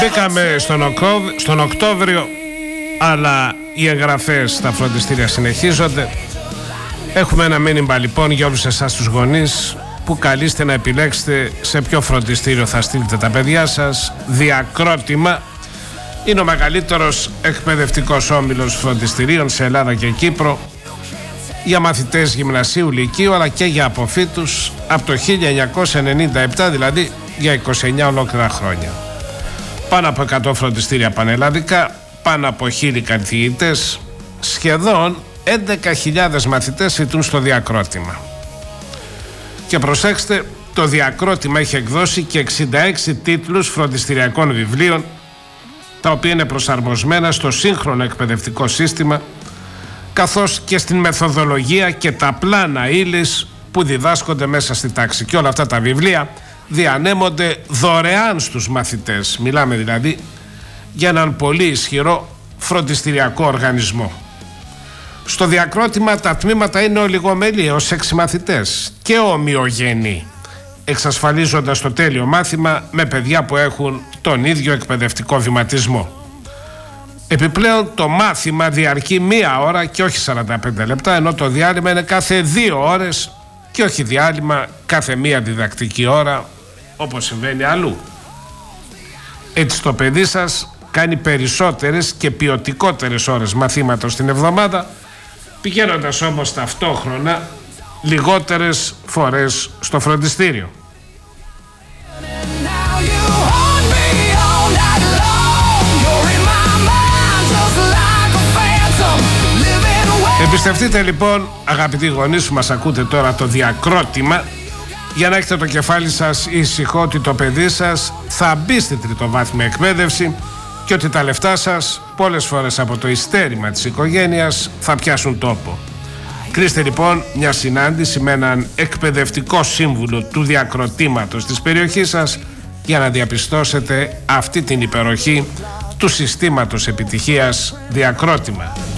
Μπήκαμε στον Οκτώβριο, αλλά οι εγγραφές στα φροντιστήρια συνεχίζονται. Έχουμε ένα μήνυμα λοιπόν για όλους εσάς τους γονείς που καλείστε να επιλέξετε σε ποιο φροντιστήριο θα στείλετε τα παιδιά σας. Διακρότημα είναι ο μεγαλύτερος εκπαιδευτικός όμιλος φροντιστηρίων σε Ελλάδα και Κύπρο για μαθητές γυμνασίου, λυκείου αλλά και για αποφύτους από το 1997, δηλαδή για 29 ολόκληρα χρόνια. Πάνω από 100 φροντιστήρια πανελλαδικά, πάνω από 1000 καθηγητές, σχεδόν 11.000 μαθητές φοιτούν στο Διακρότημα. Και προσέξτε, το Διακρότημα έχει εκδώσει και 66 τίτλους φροντιστηριακών βιβλίων, τα οποία είναι προσαρμοσμένα στο σύγχρονο εκπαιδευτικό σύστημα, καθώς και στην μεθοδολογία και τα πλάνα ύλης που διδάσκονται μέσα στη τάξη. Και όλα αυτά τα βιβλία διανέμονται δωρεάν στους μαθητές. Μιλάμε δηλαδή για έναν πολύ ισχυρό φροντιστηριακό οργανισμό. Στο Διακρότημα τα τμήματα είναι ολιγομελή έως 6 μαθητές και ομοιογενή, εξασφαλίζοντας το τέλειο μάθημα με παιδιά που έχουν τον ίδιο εκπαιδευτικό βηματισμό. Επιπλέον το μάθημα διαρκεί 1 ώρα και όχι 45 λεπτά, ενώ το διάλειμμα είναι κάθε 2 ώρες και όχι διάλειμμα κάθε 1 διδακτική ώρα, όπως συμβαίνει αλλού. Έτσι το παιδί σας κάνει περισσότερες και ποιοτικότερες ώρες μαθήματος την εβδομάδα, πηγαίνοντας όμως ταυτόχρονα λιγότερες φορές στο φροντιστήριο. Εμπιστευτείτε λοιπόν, αγαπητοί γονείς που μας ακούτε τώρα, το Διακρότημα, για να έχετε το κεφάλι σας ήσυχο ότι το παιδί σας θα μπει στη τριτοβάθμια εκπαίδευση και ότι τα λεφτά σας πολλές φορές από το ειστέρημα της οικογένειας θα πιάσουν τόπο. Κλείστε λοιπόν μια συνάντηση με έναν εκπαιδευτικό σύμβουλο του Διακροτήματος της περιοχής σας για να διαπιστώσετε αυτή την υπεροχή του συστήματος επιτυχίας Διακρότημα.